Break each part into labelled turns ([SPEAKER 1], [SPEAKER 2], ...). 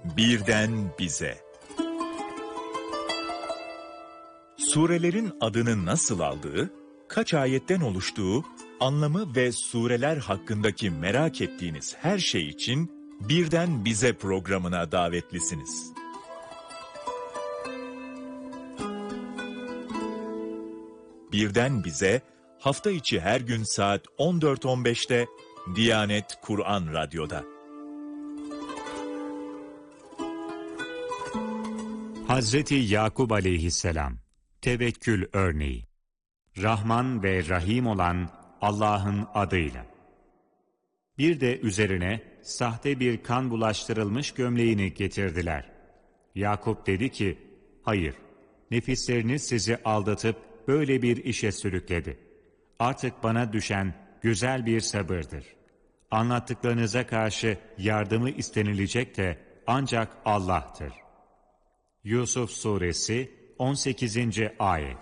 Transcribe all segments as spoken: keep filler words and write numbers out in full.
[SPEAKER 1] Birden bize. Surelerin adını nasıl aldığı, kaç ayetten oluştuğu, anlamı ve sureler hakkındaki merak ettiğiniz her şey için Birden Bize programına davetlisiniz. Birden Bize, hafta içi her gün saat on dört on beşte Diyanet Kur'an Radyo'da.
[SPEAKER 2] Hazreti Yakub Aleyhisselam, Tevekkül örneği. Rahman ve Rahim olan Allah'ın adıyla. Bir de üzerine sahte bir kan bulaştırılmış gömleğini getirdiler. Yakup dedi ki, hayır, nefisleriniz sizi aldatıp böyle bir işe sürükledi. Artık bana düşen güzel bir sabırdır. Anlattıklarınıza karşı yardımı istenilecek de ancak Allah'tır. Yusuf Suresi on sekizinci Ayet.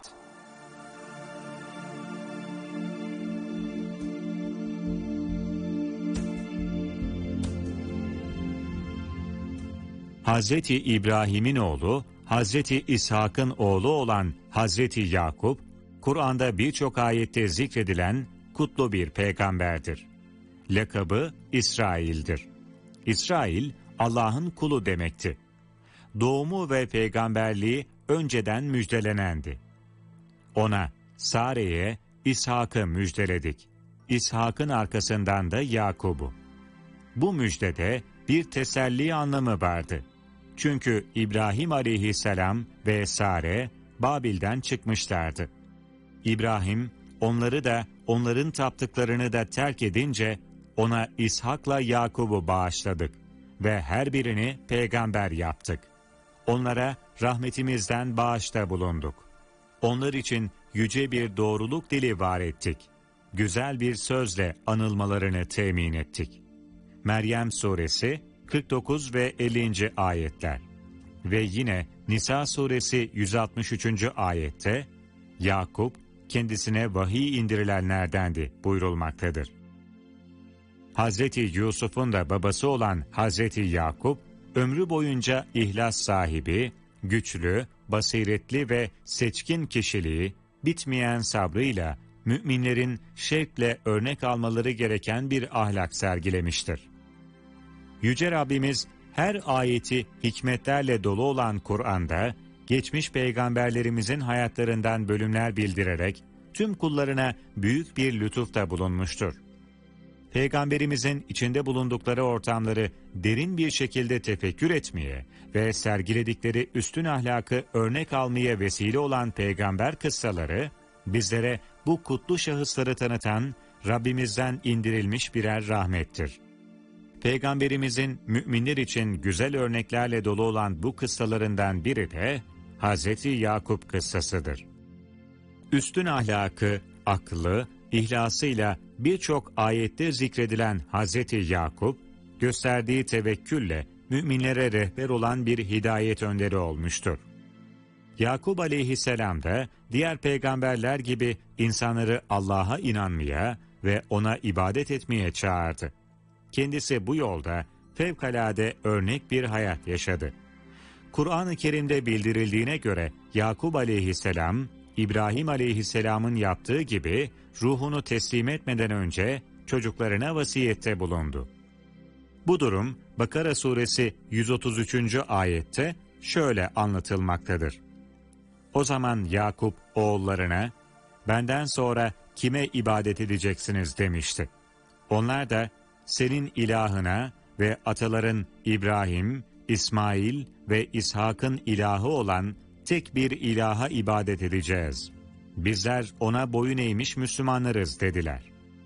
[SPEAKER 2] Hazreti İbrahim'in oğlu, Hazreti İshak'ın oğlu olan Hazreti Yakup, Kur'an'da birçok ayette zikredilen kutlu bir peygamberdir. Lakabı İsrail'dir. İsrail, Allah'ın kulu demekti. Doğumu ve peygamberliği önceden müjdelenendi. Ona, Sare'ye İshak'ı müjdeledik. İshak'ın arkasından da Yakub'u. Bu müjdede bir teselli anlamı vardı. Çünkü İbrahim aleyhisselam ve Sare Babil'den çıkmışlardı. İbrahim onları da onların taptıklarını da terk edince ona İshak'la Yakub'u bağışladık ve her birini peygamber yaptık. Onlara rahmetimizden bağışta bulunduk. Onlar için yüce bir doğruluk dili var ettik. Güzel bir sözle anılmalarını temin ettik. Meryem Suresi kırk dokuz ve ellinci ayetler. Ve yine Nisa Suresi yüz altmış üçüncü ayette Yakup kendisine vahiy indirilenlerdendi buyurulmaktadır. Hazreti Yusuf'un da babası olan Hazreti Yakup, ömrü boyunca ihlas sahibi, güçlü, basiretli ve seçkin kişiliği, bitmeyen sabrıyla müminlerin şevkle örnek almaları gereken bir ahlak sergilemiştir. Yüce Rabbimiz her ayeti hikmetlerle dolu olan Kur'an'da, geçmiş peygamberlerimizin hayatlarından bölümler bildirerek tüm kullarına büyük bir lütufta bulunmuştur. Peygamberimizin içinde bulundukları ortamları derin bir şekilde tefekkür etmeye ve sergiledikleri üstün ahlakı örnek almaya vesile olan peygamber kıssaları, bizlere bu kutlu şahısları tanıtan Rabbimizden indirilmiş birer rahmettir. Peygamberimizin müminler için güzel örneklerle dolu olan bu kıssalarından biri de Hazreti Yakup kıssasıdır. Üstün ahlakı, aklı, ihlasıyla birçok ayette zikredilen Hazreti Yakup, gösterdiği tevekkülle müminlere rehber olan bir hidayet önderi olmuştur. Yakup aleyhisselam da diğer peygamberler gibi insanları Allah'a inanmaya ve ona ibadet etmeye çağırdı. Kendisi bu yolda fevkalade örnek bir hayat yaşadı. Kur'an-ı Kerim'de bildirildiğine göre Yakup aleyhisselam, İbrahim aleyhisselamın yaptığı gibi ruhunu teslim etmeden önce çocuklarına vasiyette bulundu. Bu durum Bakara suresi yüz otuz üçüncü ayette şöyle anlatılmaktadır. O zaman Yakup oğullarına, benden sonra kime ibadet edeceksiniz demişti. Onlar da senin ilahına ve ataların İbrahim, İsmail ve İshak'ın ilahı olan tek bir ilaha ibadet edeceğiz. Bizler ona boyun eğmiş Müslümanlarız dediler.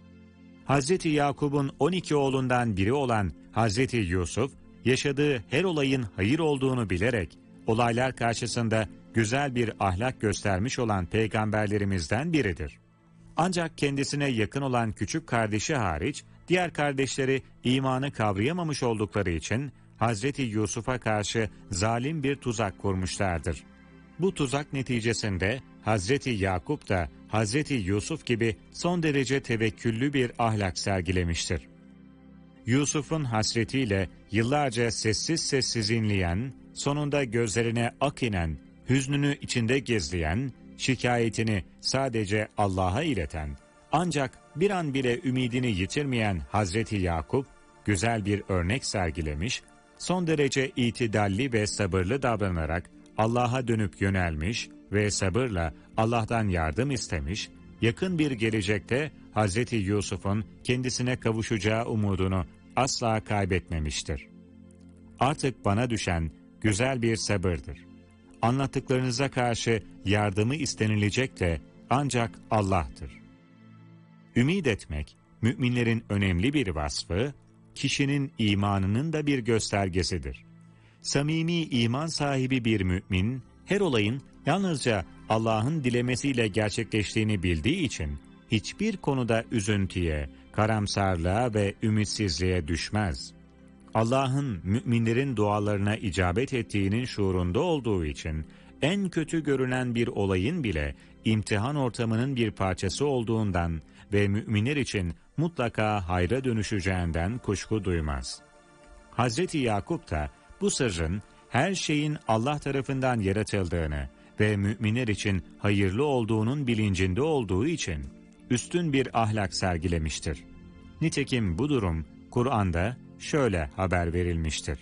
[SPEAKER 2] Hazreti Yakup'un on iki oğlundan biri olan Hazreti Yusuf, yaşadığı her olayın hayır olduğunu bilerek, olaylar karşısında güzel bir ahlak göstermiş olan peygamberlerimizden biridir. Ancak kendisine yakın olan küçük kardeşi hariç, diğer kardeşleri imanı kavrayamamış oldukları için Hazreti Yusuf'a karşı zalim bir tuzak kurmuşlardır. Bu tuzak neticesinde Hazreti Yakup da Hazreti Yusuf gibi son derece tevekküllü bir ahlak sergilemiştir. Yusuf'un hasretiyle yıllarca sessiz sessiz inleyen, sonunda gözlerine ak inen, hüznünü içinde gizleyen, şikayetini sadece Allah'a ileten, ancak bir an bile ümidini yitirmeyen Hazreti Yakup, güzel bir örnek sergilemiş, son derece itidalli ve sabırlı davranarak Allah'a dönüp yönelmiş ve sabırla Allah'tan yardım istemiş, yakın bir gelecekte Hazreti Yusuf'un kendisine kavuşacağı umudunu asla kaybetmemiştir. Artık bana düşen güzel bir sabırdır. Anlattıklarınıza karşı yardımı istenilecek de ancak Allah'tır. Ümid etmek, müminlerin önemli bir vasfı, kişinin imanının da bir göstergesidir. Samimi iman sahibi bir mümin, her olayın yalnızca Allah'ın dilemesiyle gerçekleştiğini bildiği için, hiçbir konuda üzüntüye, karamsarlığa ve ümitsizliğe düşmez. Allah'ın müminlerin dualarına icabet ettiğinin şuurunda olduğu için, en kötü görünen bir olayın bile imtihan ortamının bir parçası olduğundan ve müminler için mutlaka hayra dönüşeceğinden kuşku duymaz. Hazreti Yakup da bu sırrın her şeyin Allah tarafından yaratıldığını ve müminler için hayırlı olduğunun bilincinde olduğu için üstün bir ahlak sergilemiştir. Nitekim bu durum Kur'an'da şöyle haber verilmiştir.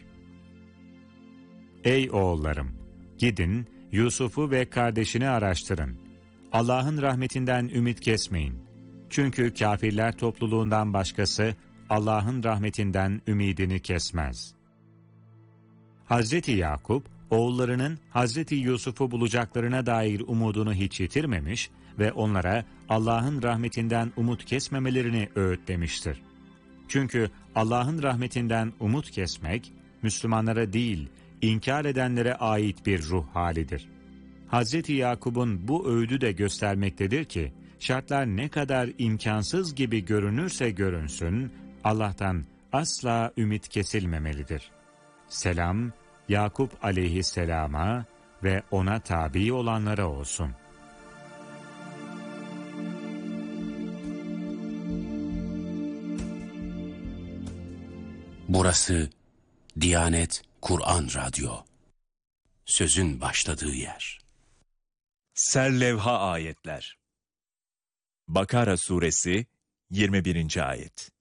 [SPEAKER 2] Ey oğullarım! Gidin Yusuf'u ve kardeşini araştırın. Allah'ın rahmetinden ümit kesmeyin. Çünkü kâfirler topluluğundan başkası Allah'ın rahmetinden ümidini kesmez. Hazreti Yakup, oğullarının Hazreti Yusuf'u bulacaklarına dair umudunu hiç yitirmemiş ve onlara Allah'ın rahmetinden umut kesmemelerini öğütlemiştir. Çünkü Allah'ın rahmetinden umut kesmek, Müslümanlara değil, inkar edenlere ait bir ruh halidir. Hazreti Yakup'un bu öğüdü de göstermektedir ki, şartlar ne kadar imkansız gibi görünürse görünsün, Allah'tan asla ümit kesilmemelidir. Selam, Yakup aleyhisselama ve ona tabi olanlara olsun.
[SPEAKER 3] Burası Diyanet Kur'an Radyo. Sözün başladığı yer.
[SPEAKER 1] Serlevha ayetler. Bakara suresi yirmi birinci ayet.